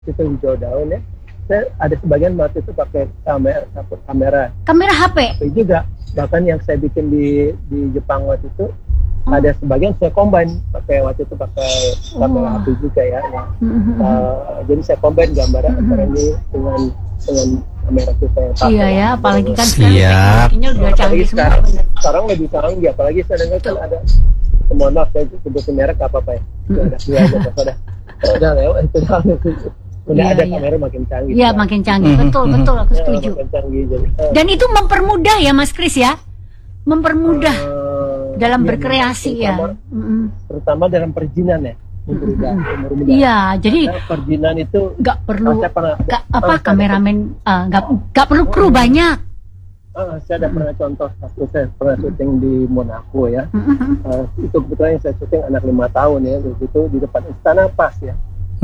itu hijau daun ya. Saya ada sebagian waktu itu pakai kamera HP juga. Bahkan yang saya bikin di Jepang waktu itu ada sebagian saya combine waktu itu pakai kamera HP juga ya. Jadi saya combine gambar antara ini dengan kamera kita yang pakai. Iya ya, apalagi kan teknologinya udah canggih semua. Sekarang lebih canggih, apalagi saya dengar kan ada, mohon maaf saya sebutin merek apa ya. Udah lewat itu udah ada kamera makin canggih. Iya, makin canggih. Betul, aku setuju. Makin canggih, jadi, dan itu mempermudah ya Mas Kris ya. Mempermudah dalam berkreasi ya. Terutama dalam perizinan ya. Iya, jadi perizinan itu nggak perlu kameramen nggak perlu kru banyak. Saya ada pernah contoh waktu saya pernah syuting di Monaco ya. Itu kebetulan yang saya syuting anak 5 tahun ya, begitu di depan istana pas ya.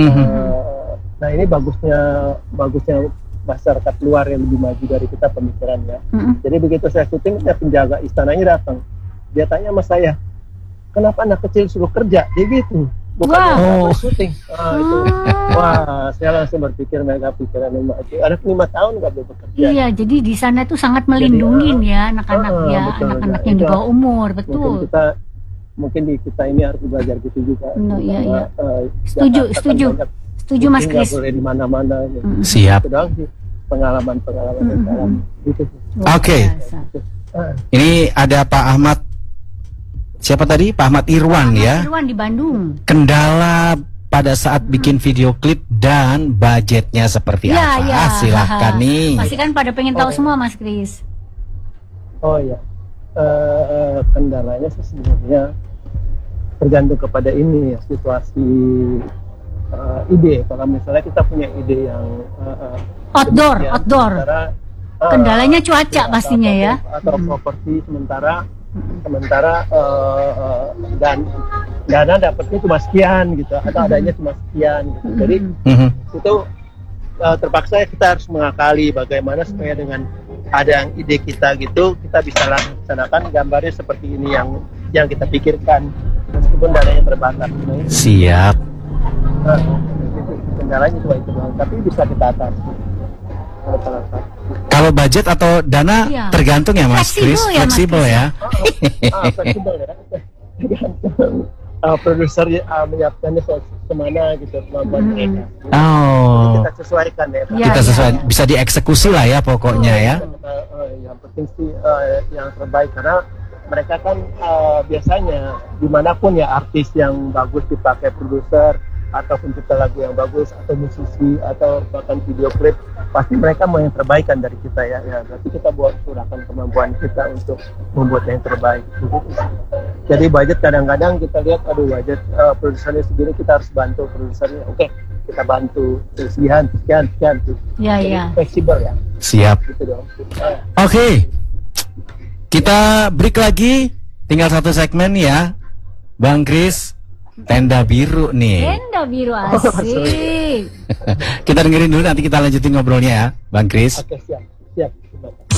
Nah ini bagusnya masyarakat luar yang lebih maju dari kita pemikirannya. Jadi begitu saya syuting, penjaga istananya datang, dia tanya sama saya, kenapa anak kecil suruh kerja? Dia gitu, bukan syuting. Itu, wah, saya langsung berpikir mereka pikiran anak 5 tahun nggak boleh bekerja. Iya, jadi di sana tuh sangat melindungi ya anak-anak ya, anak-anak yang di bawah umur, betul. Mungkin di kita ini harus belajar gitu juga. Iya. Setuju Mas Kris. Nggak boleh di mana-mana. Siap. Itu doang sih pengalaman gitu. Oke. Ini ada Pak Ahmad. Siapa tadi? Pak Ahmad Irwan ya. Irwan di Bandung. Kendala pada saat bikin video klip dan budgetnya seperti apa? Ya. Silahkan nih. Pasti kan pada pengen tahu semua Mas Kris. Oh iya. Kendalanya sebenarnya tergantung kepada ini ya, situasi ide. Kalau misalnya kita punya ide yang outdoor. Kendalanya cuaca pastinya ya. Atau properti sementara dan dana dapatnya cuma sekian gitu, atau adanya cuma sekian gitu. Jadi itu terpaksa kita harus mengakali bagaimana supaya dengan ada yang ide kita gitu, kita bisa laksanakan gambarnya seperti ini yang kita pikirkan meskipun dananya terbatas. Siap. Kendalanya cuma itu doang, tapi bisa kita atasi. Kalau budget atau dana tergantung ya Mas Kris, fleksibel ya. Fleksibel ya. Tergantung produser menyiapkannya semana gitu kemampuan mereka. Kita sesuaikan ya. Kita sesuaikan, bisa dieksekusi lah ya pokoknya ya. Yang penting sih yang terbaik, karena mereka kan biasanya dimanapun ya artis yang bagus dipakai produser atau pencipta lagu yang bagus atau musisi atau bahkan video klip, pasti mereka mau yang terbaik kan dari kita ya. Berarti kita curahkan kemampuan kita untuk membuat yang terbaik. Jadi budget kadang-kadang kita lihat, budget produsernya segini, kita harus bantu produsernya. Oke, kita bantu sekian. Iya. Fleksibel ya. Siap. Gitu dong. Oke. Kita break lagi, tinggal 1 segmen ya, Bang Kris. Tenda biru nih. Tenda biru asik. Kita dengerin dulu, nanti kita lanjutin ngobrolnya ya, Bang Kris. Oke, siap.